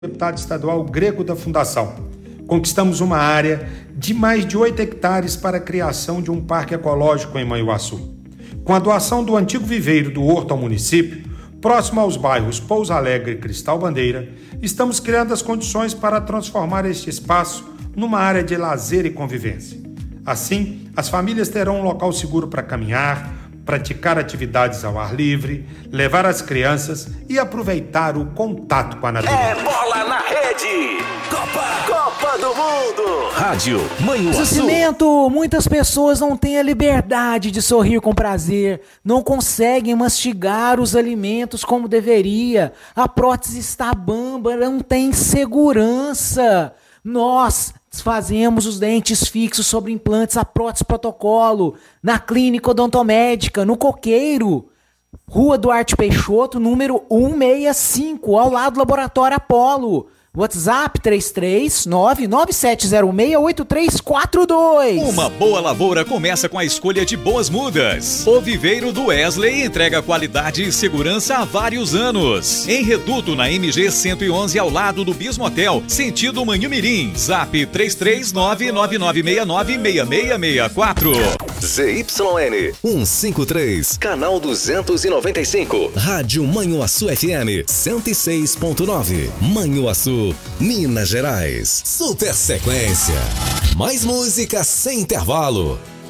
deputado estadual Grego da Fundação. Conquistamos uma área de mais de 8 hectares para a criação de um parque ecológico em Manhuaçu. Com a doação do antigo viveiro do Horto ao município, próximo aos bairros Pouso Alegre e Cristal Bandeira, estamos criando as condições para transformar este espaço numa área de lazer e convivência. Assim, as famílias terão um local seguro para caminhar, praticar atividades ao ar livre, levar as crianças e aproveitar o contato com a natureza. É bola na rede! Copa do Mundo! Rádio Manhuaçu. Muitas pessoas não têm a liberdade de sorrir com prazer, não conseguem mastigar os alimentos como deveria, a prótese está bamba, não tem segurança. Nós fazemos os dentes fixos sobre implantes a prótese protocolo, na Clínica Odontomédica, no Coqueiro, Rua Duarte Peixoto, número 165, ao lado do Laboratório Apolo. WhatsApp 33997068342. Uma boa lavoura começa com a escolha de boas mudas. O viveiro do Wesley entrega qualidade e segurança há vários anos. Em Reduto, na MG 111, ao lado do Bismotel, sentido Manhumirim. Zap 33999696664. ZYN 153, canal 295. Rádio Manhuaçu FM 106.9. Manhuaçu, Minas Gerais. Super sequência. Mais música sem intervalo.